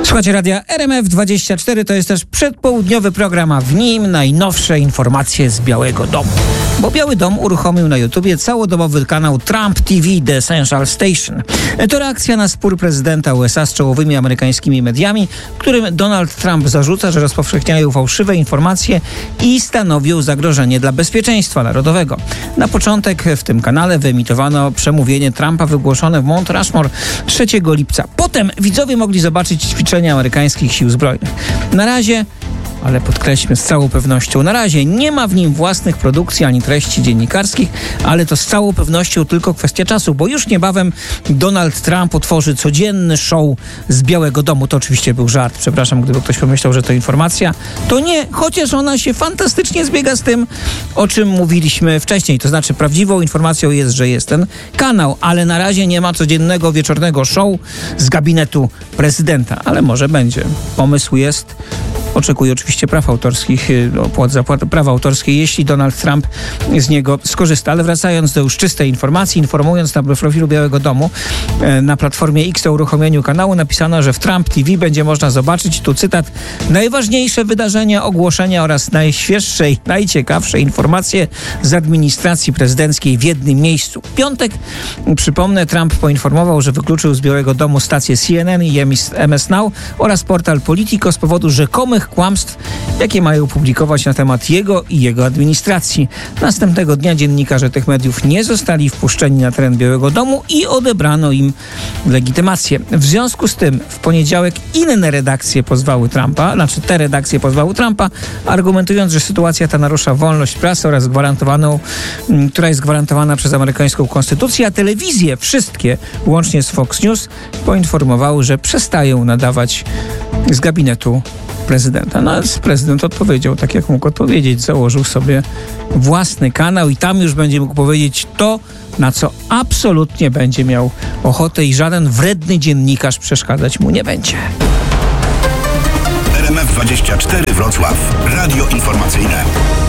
Słuchajcie radia RMF24, to jest też przedpołudniowy program, a w nim najnowsze informacje z Białego Domu. Bo Biały Dom uruchomił na YouTubie całodobowy kanał Trump TV The Essential Station. To reakcja na spór prezydenta USA z czołowymi amerykańskimi mediami, którym Donald Trump zarzuca, że rozpowszechniają fałszywe informacje i stanowią zagrożenie dla bezpieczeństwa narodowego. Na początek w tym kanale wyemitowano przemówienie Trumpa wygłoszone w Mount Rushmore 3 lipca. Potem widzowie mogli zobaczyć ćwiczenia amerykańskich sił zbrojnych. Na razie, ale podkreślmy z całą pewnością, na razie nie ma w nim własnych produkcji ani treści dziennikarskich, ale to z całą pewnością tylko kwestia czasu, bo już niebawem Donald Trump otworzy codzienny show z Białego Domu. To oczywiście był żart, przepraszam, gdyby ktoś pomyślał, że to informacja. To nie, chociaż ona się fantastycznie zbiega z tym, o czym mówiliśmy wcześniej. To znaczy prawdziwą informacją jest, że jest ten kanał, ale na razie nie ma codziennego wieczornego show z gabinetu prezydenta, ale może będzie. Pomysł jest. Oczekuje oczywiście praw autorskich, opłat za prawa autorskie, jeśli Donald Trump z niego skorzysta. Ale wracając do już czystej informacji, informując na profilu Białego Domu, na platformie X o uruchomieniu kanału napisano, że w Trump TV będzie można zobaczyć, tu cytat, najważniejsze wydarzenia, ogłoszenia oraz najświeższe i najciekawsze informacje z administracji prezydenckiej w jednym miejscu. W piątek, przypomnę, Trump poinformował, że wykluczył z Białego Domu stację CNN i MS Now oraz portal Politico z powodu rzekomych kłamstw, jakie mają publikować na temat jego i jego administracji. Następnego dnia dziennikarze tych mediów nie zostali wpuszczeni na teren Białego Domu i odebrano im legitymację. W związku z tym w poniedziałek inne redakcje pozwały Trumpa, te redakcje pozwały Trumpa, argumentując, że sytuacja ta narusza wolność prasy oraz która jest gwarantowana przez amerykańską konstytucję, a telewizje, wszystkie, łącznie z Fox News, poinformowały, że przestają nadawać z gabinetu prezydenta. No, prezydent odpowiedział tak, jak mógł odpowiedzieć. Założył sobie własny kanał i tam już będzie mógł powiedzieć to, na co absolutnie będzie miał ochotę i żaden wredny dziennikarz przeszkadzać mu nie będzie. RMF24 Wrocław. Radio informacyjne.